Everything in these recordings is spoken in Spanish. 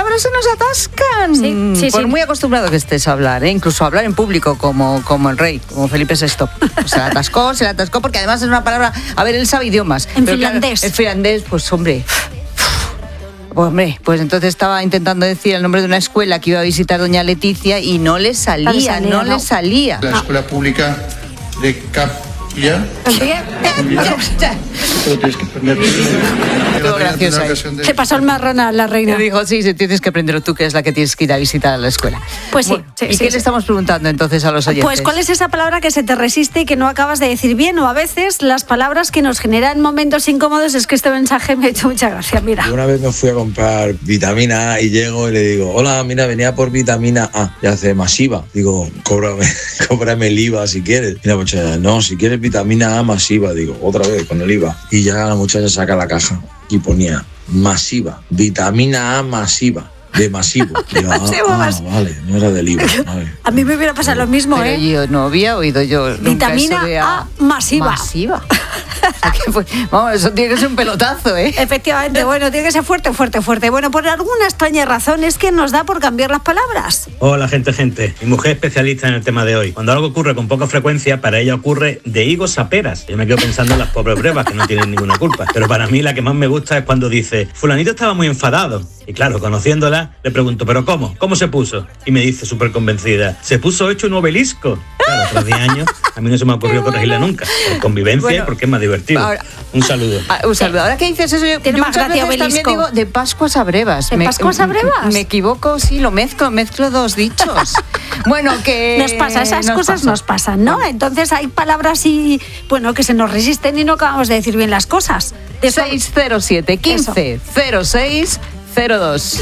palabras se nos atascan. Sí, Por muy acostumbrado que estés a hablar, incluso a hablar en público como el rey, como Felipe VI. Pues se le atascó porque además es una palabra... A ver, él sabe idiomas. En finlandés. Claro, en finlandés, pues hombre... pues entonces estaba intentando decir el nombre de una escuela que iba a visitar doña Leticia y no le salía. La escuela pública de Capilla. Se pasó el marrón a la reina. Me dijo, sí, tienes que aprenderlo tú, que es la que tienes que ir a visitar a la escuela. Pues sí. ¿Y qué le estamos preguntando entonces a los oyentes? Pues ¿cuál es esa palabra que se te resiste y que no acabas de decir bien? O a veces las palabras que nos generan momentos incómodos. Es que este mensaje me ha hecho mucha gracia, mira. Yo una vez me fui a comprar vitamina A y llego y le digo, hola, mira, venía por vitamina A. Y hace masiva. Digo, cóbrame el IVA si quieres. Y la muchacha, no, si quieres vitamina A masiva. Digo, otra vez con el IVA. Y ya la muchacha saca la caja y ponía masiva, vitamina A masiva. De masivo. Digo, vale, no era del IVA. Vale. A mí me hubiera pasado lo mismo, pero yo no había oído vitamina A masiva. Masiva. Vamos, eso tiene que ser un pelotazo, ¿eh? Efectivamente, bueno, tiene que ser fuerte. Bueno, por alguna extraña razón es que nos da por cambiar las palabras. Hola, gente. Mi mujer es especialista en el tema de hoy. Cuando algo ocurre con poca frecuencia, para ella ocurre de higos a peras. Yo me quedo pensando en las pobres brevas que no tienen ninguna culpa. Pero para mí la que más me gusta es cuando dice, fulanito estaba muy enfadado. Y claro, conociéndola, le pregunto, ¿pero cómo? ¿Cómo se puso? Y me dice súper convencida, se puso hecho un obelisco. Claro, tras 10 años, a mí no se me ha ocurrido corregirla nunca. Por convivencia y porque es más divertido. Ahora, un saludo. Ahora que dices eso, yo más gracia también digo de Pascuas a Brevas. ¿De Pascuas a Brevas? Me equivoco, sí, lo mezclo dos dichos. Bueno, que... Nos pasa, esas cosas nos pasan, ¿no? Entonces hay palabras que se nos resisten y no acabamos de decir bien las cosas. 607 15 06 02.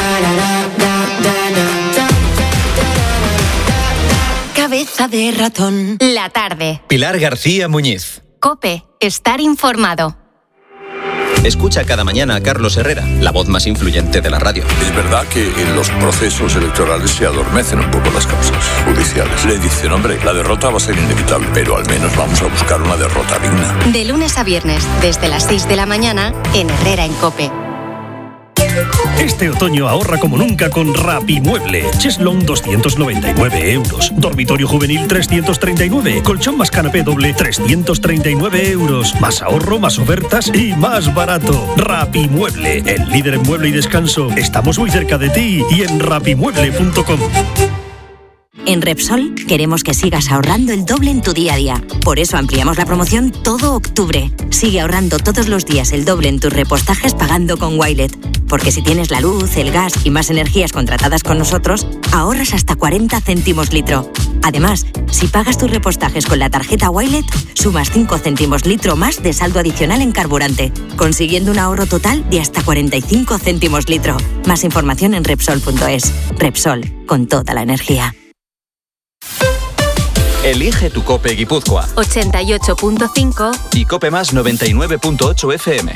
Cabeza de ratón. La tarde. Pilar García Muñiz. COPE. Estar informado. Escucha cada mañana a Carlos Herrera, la voz más influyente de la radio. Es verdad que en los procesos electorales se adormecen un poco las causas judiciales. Le dicen, hombre, la derrota va a ser inevitable, pero al menos vamos a buscar una derrota digna. De lunes a viernes, desde las 6 de la mañana, en Herrera en COPE. Este otoño ahorra como nunca con Rapimueble. Cheslón 299 euros. Dormitorio juvenil 339. Colchón más canapé doble 339 euros. Más ahorro, más ofertas y más barato. Rapimueble, el líder en mueble y descanso. Estamos muy cerca de ti y en rapimueble.com. En Repsol queremos que sigas ahorrando el doble en tu día a día. Por eso ampliamos la promoción todo octubre. Sigue ahorrando todos los días el doble en tus repostajes pagando con Wilet. Porque si tienes la luz, el gas y más energías contratadas con nosotros, ahorras hasta 40 céntimos litro. Además, si pagas tus repostajes con la tarjeta Wilet, sumas 5 céntimos litro más de saldo adicional en carburante, consiguiendo un ahorro total de hasta 45 céntimos litro. Más información en Repsol.es. Repsol, con toda la energía. Elige tu COPE Guipúzcoa 88.5 y COPE Más 99.8 FM.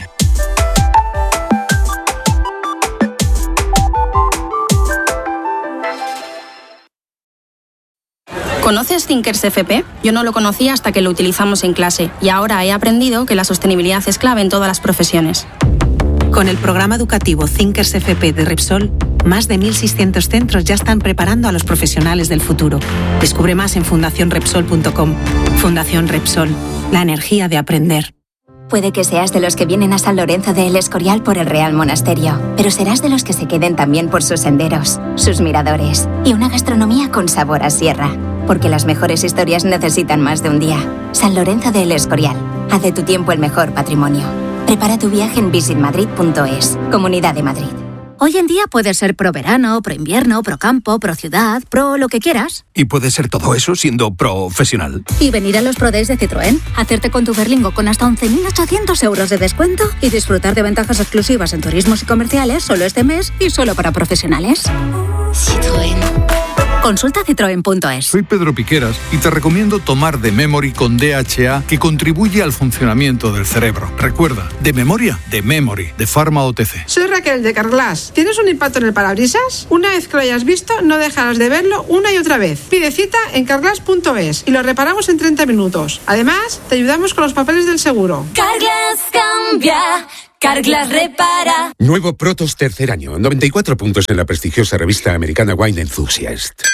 ¿Conoces Thinkers FP? Yo no lo conocía hasta que lo utilizamos en clase y ahora he aprendido que la sostenibilidad es clave en todas las profesiones. Con el programa educativo Thinkers FP de Repsol, más de 1.600 centros ya están preparando a los profesionales del futuro. Descubre más en fundacionrepsol.com. Fundación Repsol, la energía de aprender. Puede que seas de los que vienen a San Lorenzo de El Escorial por el Real Monasterio, pero serás de los que se queden también por sus senderos, sus miradores y una gastronomía con sabor a sierra. Porque las mejores historias necesitan más de un día. San Lorenzo de El Escorial. Haz de tu tiempo el mejor patrimonio. Prepara tu viaje en visitmadrid.es. Comunidad de Madrid. Hoy en día puedes ser pro verano, pro invierno, pro campo, pro ciudad, pro lo que quieras. Y puedes ser todo eso siendo profesional. Y venir a los Pro Days de Citroën, hacerte con tu Berlingo con hasta 11.800 euros de descuento y disfrutar de ventajas exclusivas en turismos y comerciales solo este mes y solo para profesionales. Citroën. Consulta citroen.es. Soy Pedro Piqueras y te recomiendo tomar The Memory con DHA, que contribuye al funcionamiento del cerebro. Recuerda, de memoria, The Memory, de Pharma OTC. Soy Raquel de Carglass. ¿Tienes un impacto en el parabrisas? Una vez que lo hayas visto, no dejarás de verlo una y otra vez. Pide cita en carglass.es y lo reparamos en 30 minutos. Además, te ayudamos con los papeles del seguro. Carglass cambia. Carglass repara. Nuevo Protos tercer año. 94 puntos en la prestigiosa revista americana Wine Enthusiast.